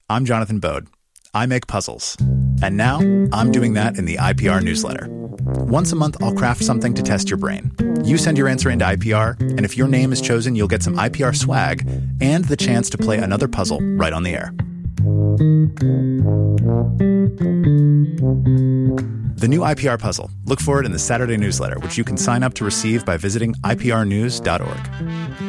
I'm Jonathan Bode. I make puzzles. And now, I'm doing that in the IPR newsletter. Once a month, I'll craft something to test your brain. You send your answer into IPR, and if your name is chosen, you'll get some IPR swag and the chance to play another puzzle right on the air. The new IPR puzzle. Look for it in the Saturday newsletter, which you can sign up to receive by visiting iprnews.org.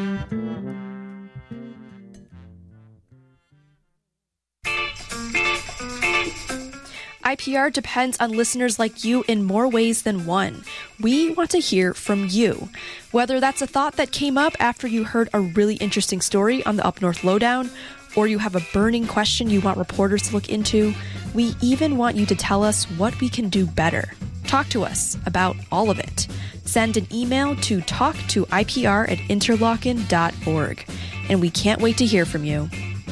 IPR depends on listeners like you in more ways than one. We want to hear from you. Whether that's a thought that came up after you heard a really interesting story on the Up North Lowdown, or you have a burning question you want reporters to look into, we even want you to tell us what we can do better. Talk to us about all of it. Send an email to talktoipr@interlochen.org. And we can't wait to hear from you.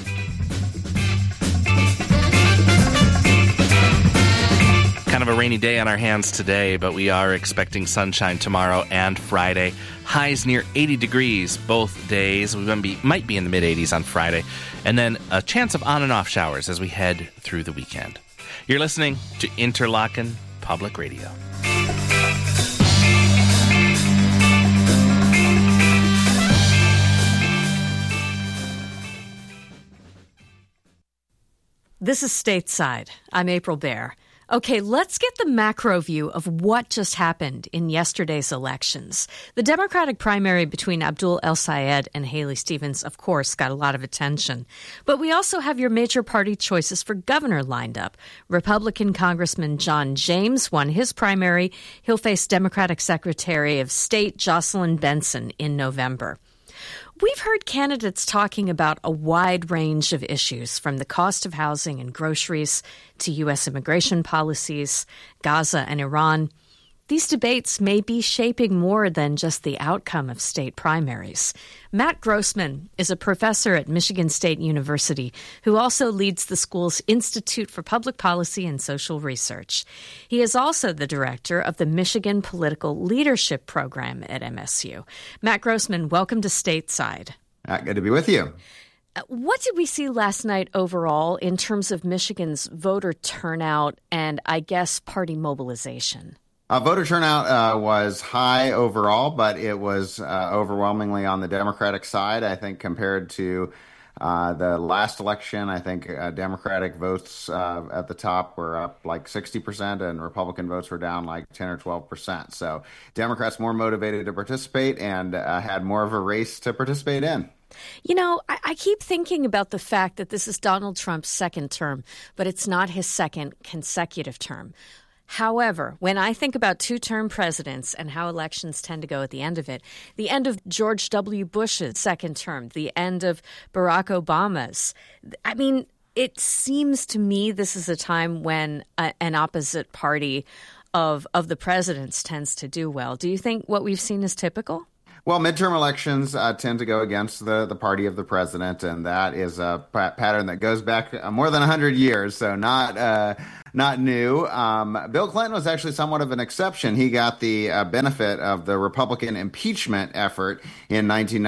Kind of a rainy day on our hands today, but we are expecting sunshine tomorrow and Friday. Highs near 80 degrees both days. We might be in the mid-80s on Friday. And then a chance of on and off showers as we head through the weekend. You're listening to Interlochen Public Radio. This is Stateside. I'm April Baer. Okay, let's get the macro view of what just happened in yesterday's elections. The Democratic primary between Abdul El-Sayed and Haley Stevens, of course, got a lot of attention. But we also have your major party choices for governor lined up. Republican Congressman John James won his primary. He'll face Democratic Secretary of State Jocelyn Benson in November. We've heard candidates talking about a wide range of issues, from the cost of housing and groceries to U.S. immigration policies, Gaza and Iran. These debates may be shaping more than just the outcome of state primaries. Matt Grossman is a professor at Michigan State University who also leads the school's Institute for Public Policy and Social Research. He is also the director of the Michigan Political Leadership Program at MSU. Matt Grossman, welcome to Stateside. Good to be with you. What did we see last night overall in terms of Michigan's voter turnout and, I guess, party mobilization? Voter turnout was high overall, but it was overwhelmingly on the Democratic side. I think compared to the last election, I think Democratic votes at the top were up like 60% and Republican votes were down like 10 or 12%. So Democrats more motivated to participate and had more of a race to participate in. You know, I keep thinking about the fact that this is Donald Trump's second term, but it's not his second consecutive term. However, when I think about two-term presidents and how elections tend to go at the end of it, the end of George W. Bush's second term, the end of Barack Obama's, I mean, it seems to me this is a time when an opposite party of the presidents tends to do well. Do you think what we've seen is typical? Well, midterm elections tend to go against the party of the president, and that is a pattern that goes back more than 100 years, so not new. Bill Clinton was actually somewhat of an exception. He got the benefit of the Republican impeachment effort in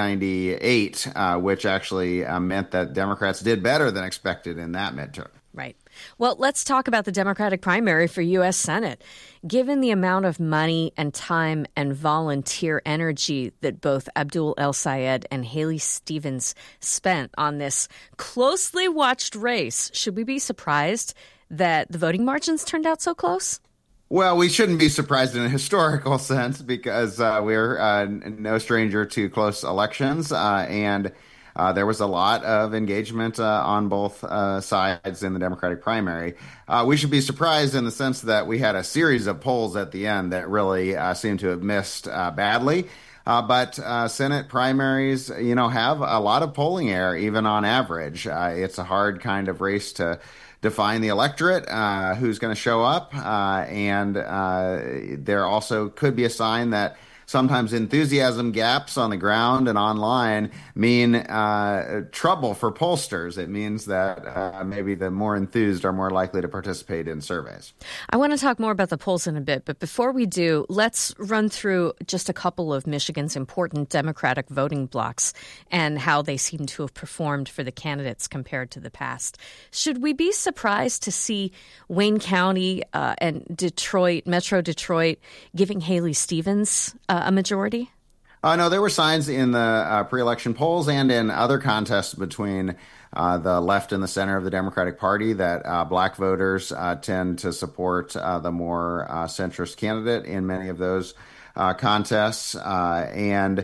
1998, which actually meant that Democrats did better than expected in that midterm. Right. Well, let's talk about the Democratic primary for U.S. Senate. Given the amount of money and time and volunteer energy that both Abdul El-Sayed and Haley Stevens spent on this closely watched race, should we be surprised that the voting margins turned out so close? Well, we shouldn't be surprised in a historical sense because we're no stranger to close elections, and there was a lot of engagement on both sides in the Democratic primary. We should be surprised in the sense that we had a series of polls at the end that really seemed to have missed badly. But Senate primaries, have a lot of polling error, even on average. It's a hard kind of race to define the electorate, who's going to show up. And there also could be a sign that sometimes enthusiasm gaps on the ground and online mean trouble for pollsters. It means that maybe the more enthused are more likely to participate in surveys. I want to talk more about the polls in a bit, but before we do, let's run through just a couple of Michigan's important Democratic voting blocks and how they seem to have performed for the candidates compared to the past. Should we be surprised to see Wayne County and Detroit, Metro Detroit, giving Haley Stevens a majority? No, there were signs in the pre-election polls and in other contests between the left and the center of the Democratic Party that black voters tend to support the more centrist candidate in many of those contests. And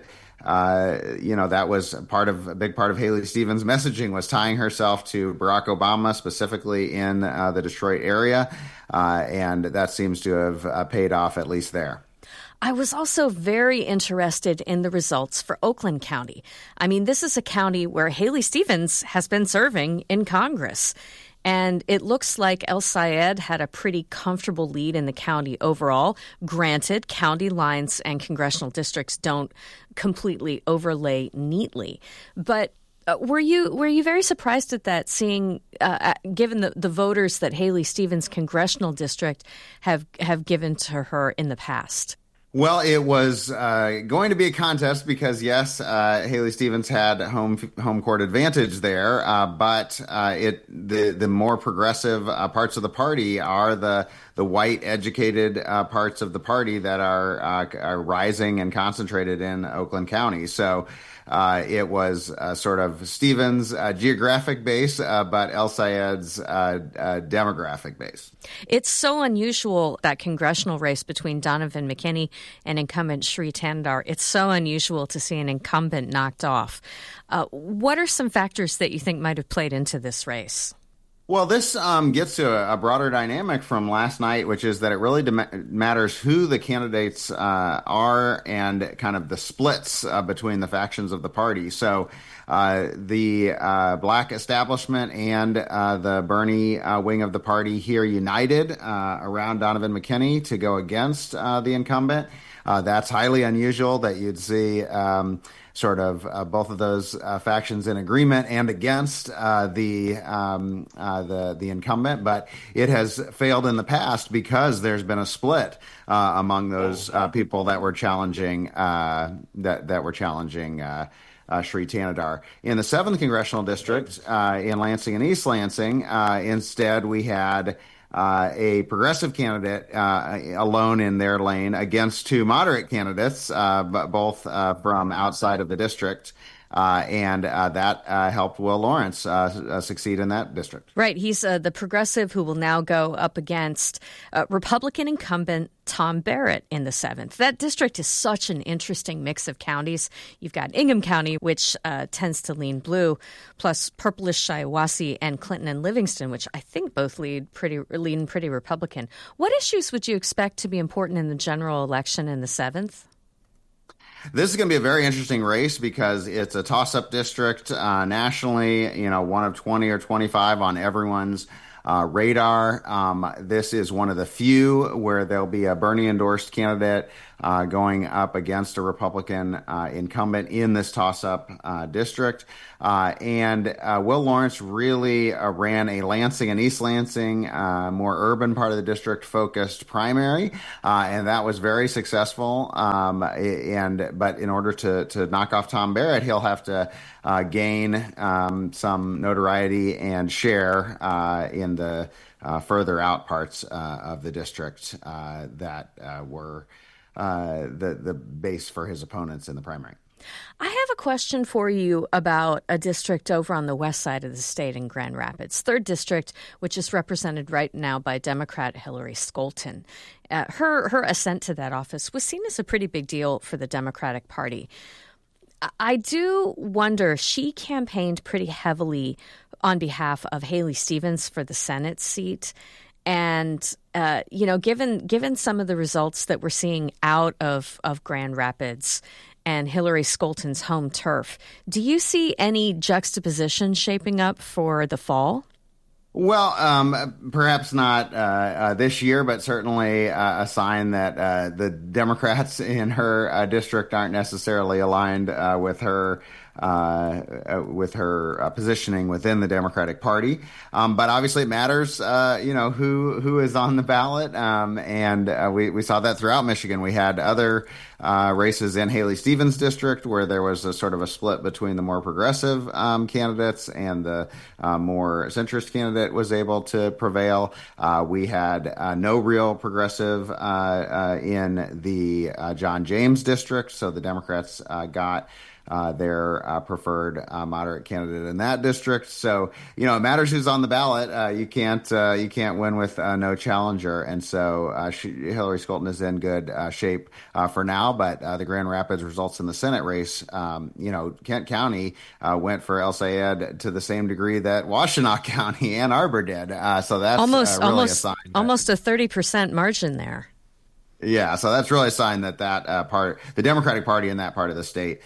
that was a big part of Haley Stevens' messaging was tying herself to Barack Obama, specifically in the Detroit area. And that seems to have paid off, at least there. I was also very interested in the results for Oakland County. I mean, this is a county where Haley Stevens has been serving in Congress. And it looks like El Sayed had a pretty comfortable lead in the county overall. Granted, county lines and congressional districts don't completely overlay neatly. But were you very surprised at that, seeing, given the voters that Haley Stevens' congressional district have given to her in the past? Well, it was going to be a contest because, yes, Haley Stevens had home court advantage there, but the more progressive parts of the party are the white educated parts of the party that are rising and concentrated in Oakland County. So it was sort of Stevens' geographic base, but El Sayed's demographic base. It's so unusual, that congressional race between Donovan McKinney and incumbent Shri Tandar. It's so unusual to see an incumbent knocked off. What are some factors that you think might have played into this race? Well, this gets to a broader dynamic from last night, which is that it really matters who the candidates are and kind of the splits between the factions of the party. So the black establishment and the Bernie wing of the party here united around Donovan McKinney to go against the incumbent. That's highly unusual that you'd see sort of both of those factions in agreement and against the incumbent, but it has failed in the past because there's been a split among those people that were challenging Shri Tandar. In the 7th congressional district in Lansing and East Lansing, instead we had a progressive candidate alone in their lane against two moderate candidates, but both from outside of the district. And that helped Will Lawrence succeed in that district. Right. He's the progressive who will now go up against Republican incumbent Tom Barrett in the 7th. That district is such an interesting mix of counties. You've got Ingham County, which tends to lean blue, plus purplish Shiawassee and Clinton and Livingston, which I think both lean pretty Republican. What issues would you expect to be important in the general election in the 7th? This is going to be a very interesting race because it's a toss-up district nationally, one of 20 or 25 on everyone's radar. This is one of the few where there'll be a Bernie-endorsed candidate going up against a Republican incumbent in this toss-up district. And Will Lawrence really ran a Lansing and East Lansing, more urban part of the district focused primary, and that was very successful. But in order to knock off Tom Barrett, he'll have to gain some notoriety and share in the further out parts of the district that were the base for his opponents in the primary. I have a question for you about a district over on the west side of the state in Grand Rapids, 3rd District, which is represented right now by Democrat Hillary Skolton. Her ascent to that office was seen as a pretty big deal for the Democratic Party. I do wonder, she campaigned pretty heavily on behalf of Haley Stevens for the Senate seat. And, given some of the results that we're seeing out of Grand Rapids and Hillary Skolton's home turf, do you see any juxtaposition shaping up for the fall? Well, perhaps not this year, but certainly a sign that the Democrats in her district aren't necessarily aligned with her positioning within the Democratic Party. But obviously it matters, who is on the ballot. And we saw that throughout Michigan. We had other races in Haley Stevens' district where there was a sort of a split between the more progressive candidates and the more centrist candidate was able to prevail. We had no real progressive in the John James district, so the Democrats got their preferred moderate candidate in that district. So, it matters who's on the ballot. You can't win with no challenger. And so Hillary Scholten is in good shape for now. But the Grand Rapids results in the Senate race, Kent County went for El Sayed to the same degree that Washtenaw County, Ann Arbor did. So that's really a sign. Almost a 30% margin there. Yeah, so that's really a sign that part, the Democratic Party in that part of the state,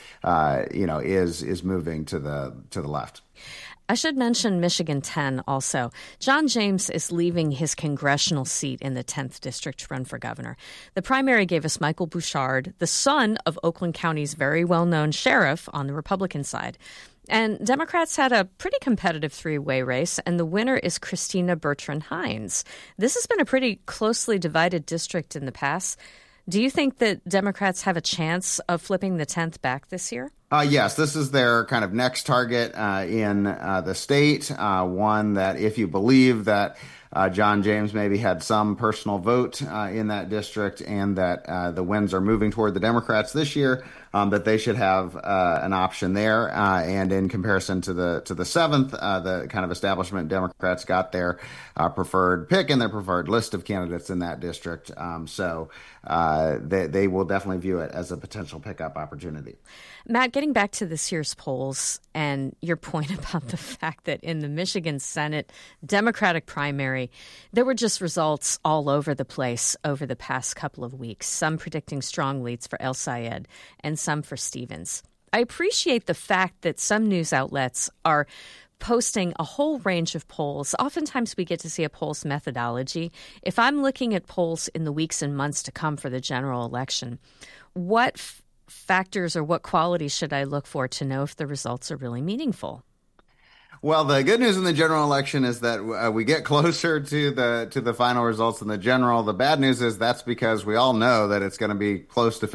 is moving to the left. I should mention Michigan 10 also. John James is leaving his congressional seat in the 10th district to run for governor. The primary gave us Michael Bouchard, the son of Oakland County's very well-known sheriff on the Republican side. And Democrats had a pretty competitive three-way race, and the winner is Christina Bertrand Hines. This has been a pretty closely divided district in the past. Do you think that Democrats have a chance of flipping the 10th back this year? Yes, this is their kind of next target in the state, one that if you believe that John James maybe had some personal vote in that district and that the winds are moving toward the Democrats this year, that they should have an option there. And in comparison to the 7th, the kind of establishment Democrats got their preferred pick and their preferred list of candidates in that district. So they will definitely view it as a potential pickup opportunity. Matt, getting back to this year's polls and your point about the fact that in the Michigan Senate Democratic primary, there were just results all over the place over the past couple of weeks, some predicting strong leads for El Sayed and some for Stevens. I appreciate the fact that some news outlets are posting a whole range of polls. Oftentimes we get to see a poll's methodology. If I'm looking at polls in the weeks and months to come for the general election, what factors or what qualities should I look for to know if the results are really meaningful? Well, the good news in the general election is that we get closer to the final results in the general. The bad news is that's because we all know that it's going to be close to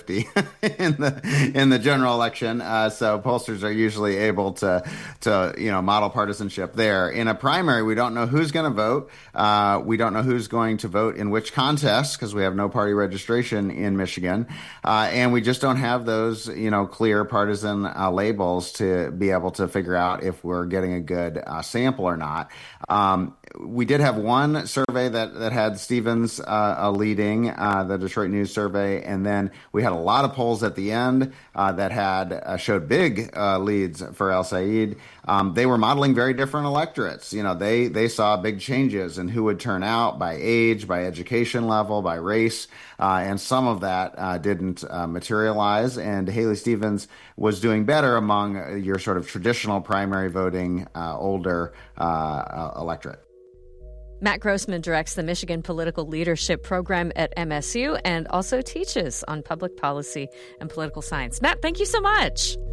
50-50 in the general election. So pollsters are usually able to model partisanship there. In a primary, we don't know who's going to vote. We don't know who's going to vote in which contest because we have no party registration in Michigan, and we just don't have those clear partisan labels to be able to figure out if we're getting a good sample or not. We did have one survey that had Stevens leading, the Detroit News survey, and then we had a lot of polls at the end that had showed big leads for El Sayed. They were modeling very different electorates. They saw big changes in who would turn out by age, by education level, by race, and some of that didn't materialize. And Haley Stevens was doing better among your sort of traditional primary voting, older electorate. Matt Grossman directs the Michigan Political Leadership Program at MSU and also teaches on public policy and political science. Matt, thank you so much.